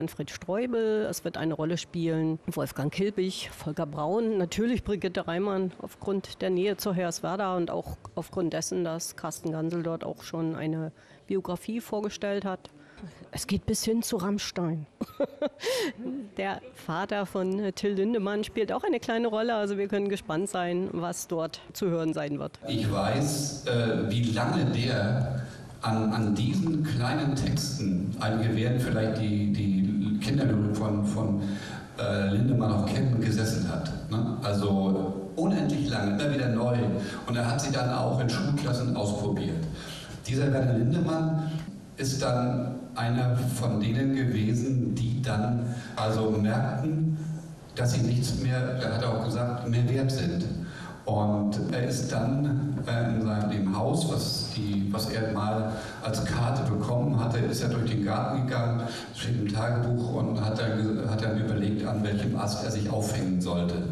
Manfred Streubel, es wird eine Rolle spielen Wolfgang Kilbich, Volker Braun, natürlich Brigitte Reimann aufgrund der Nähe zu Hoyerswerda und auch aufgrund dessen, dass Carsten Gansel dort auch schon eine Biografie vorgestellt hat. Es geht bis hin zu Rammstein. Der Vater von Till Lindemann spielt auch eine kleine Rolle, also wir können gespannt sein, was dort zu hören sein wird. Ich weiß, wie lange der an diesen kleinen Texten, einige werden vielleicht die Kinderlyrik von Lindemann auch kennen, gesessen hat. Ne? Also unendlich lange, immer wieder neu. Und er hat sie dann auch in Schulklassen ausprobiert. Dieser Werner Lindemann ist dann einer von denen gewesen, die dann also merkten, dass sie nichts mehr, er hat auch gesagt, mehr wert sind. Und er ist dann in seinem Haus, was er mal als Karte bekommen hatte, ist er durch den Garten gegangen, steht im Tagebuch und hat dann überlegt, an welchem Ast er sich aufhängen sollte.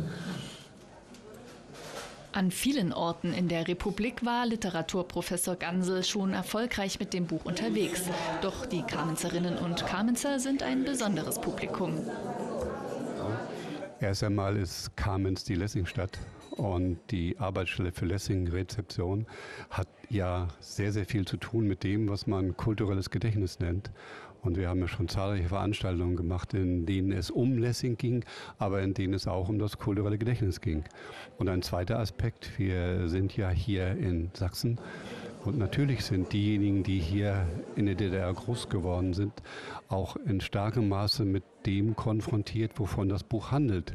An vielen Orten in der Republik war Literaturprofessor Gansel schon erfolgreich mit dem Buch unterwegs. Doch die Kamenzerinnen und Kamenzer sind ein besonderes Publikum. Erst einmal ist Kamenz die Lessingstadt. Und die Arbeitsstelle für Lessing-Rezeption hat ja sehr, sehr viel zu tun mit dem, was man kulturelles Gedächtnis nennt. Und wir haben ja schon zahlreiche Veranstaltungen gemacht, in denen es um Lessing ging, aber in denen es auch um das kulturelle Gedächtnis ging. Und ein zweiter Aspekt, wir sind ja hier in Sachsen. Und natürlich sind diejenigen, die hier in der DDR groß geworden sind, auch in starkem Maße mit dem konfrontiert, wovon das Buch handelt,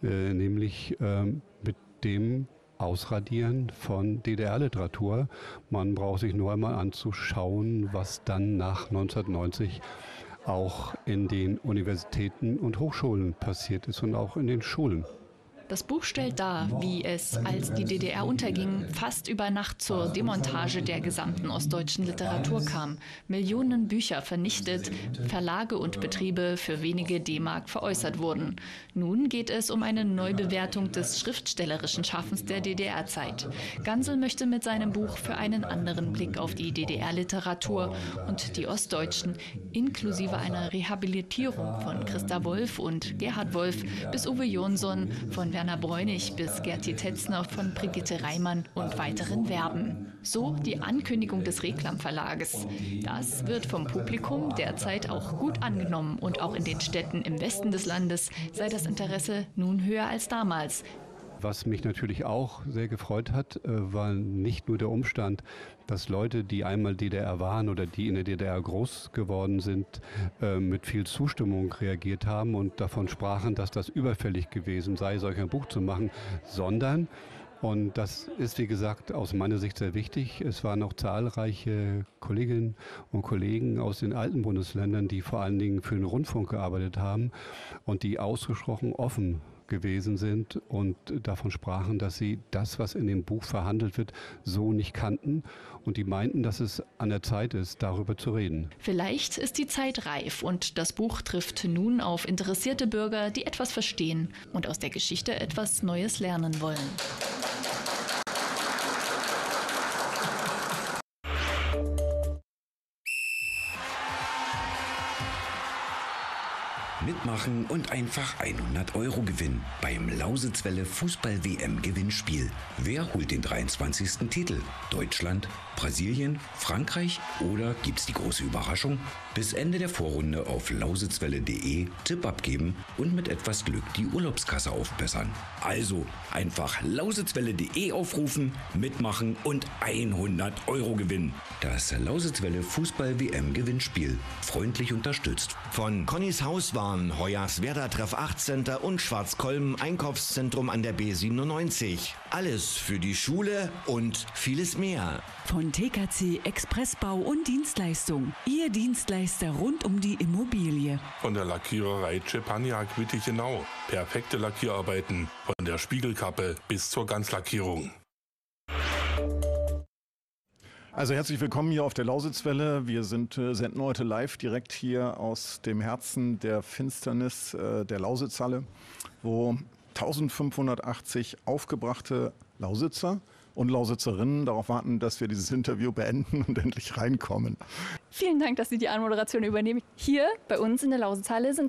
nämlich mit dem Ausradieren von DDR-Literatur. Man braucht sich nur einmal anzuschauen, was dann nach 1990 auch in den Universitäten und Hochschulen passiert ist und auch in den Schulen. Das Buch stellt dar, wie es, als die DDR unterging, fast über Nacht zur Demontage der gesamten ostdeutschen Literatur kam. Millionen Bücher vernichtet, Verlage und Betriebe für wenige D-Mark veräußert wurden. Nun geht es um eine Neubewertung des schriftstellerischen Schaffens der DDR-Zeit. Gansel möchte mit seinem Buch für einen anderen Blick auf die DDR-Literatur und die Ostdeutschen, inklusive einer Rehabilitierung von Christa Wolf und Gerhard Wolf bis Uwe Jonsson, von Werner Bräunig bis Gerti Tetzner, von Brigitte Reimann und weiteren werben. So die Ankündigung des Reklam Verlages. Das wird vom Publikum derzeit auch gut angenommen und auch in den Städten im Westen des Landes sei das Interesse nun höher als damals. Was mich natürlich auch sehr gefreut hat, war nicht nur der Umstand, dass Leute, die einmal DDR waren oder die in der DDR groß geworden sind, mit viel Zustimmung reagiert haben und davon sprachen, dass das überfällig gewesen sei, solch ein Buch zu machen, sondern, und das ist wie gesagt aus meiner Sicht sehr wichtig, es waren auch zahlreiche Kolleginnen und Kollegen aus den alten Bundesländern, die vor allen Dingen für den Rundfunk gearbeitet haben und die ausgesprochen offen gewesen sind und davon sprachen, dass sie das, was in dem Buch verhandelt wird, so nicht kannten und die meinten, dass es an der Zeit ist, darüber zu reden. Vielleicht ist die Zeit reif und das Buch trifft nun auf interessierte Bürger, die etwas verstehen und aus der Geschichte etwas Neues lernen wollen. Mitmachen und einfach 100 € gewinnen beim Lausitzwelle Fußball-WM-Gewinnspiel. Wer holt den 23. Titel? Deutschland, Brasilien, Frankreich oder gibt's die große Überraschung? Bis Ende der Vorrunde auf lausitzwelle.de Tipp abgeben und mit etwas Glück die Urlaubskasse aufbessern. Also einfach lausitzwelle.de aufrufen, mitmachen und 100 € gewinnen. Das Lausitzwelle Fußball-WM-Gewinnspiel. Freundlich unterstützt von Connys Hauswaren, Hoyerswerda Treff 8 Center und Schwarzkolben Einkaufszentrum an der B97. Alles für die Schule und vieles mehr. Von TKC Expressbau und Dienstleistung. Ihr Dienstleister rund um die Immobilie. Von der Lackiererei Cepaniak Wittichenau. Perfekte Lackierarbeiten. Von der Spiegelkappe bis zur Ganzlackierung. Also herzlich willkommen hier auf der Lausitzwelle. Wir senden heute live direkt hier aus dem Herzen der Finsternis der Lausitzhalle, wo 1580 aufgebrachte Lausitzer und Lausitzerinnen darauf warten, dass wir dieses Interview beenden und endlich reinkommen. Vielen Dank, dass Sie die Anmoderation übernehmen. Hier bei uns in der Lausitzhalle sind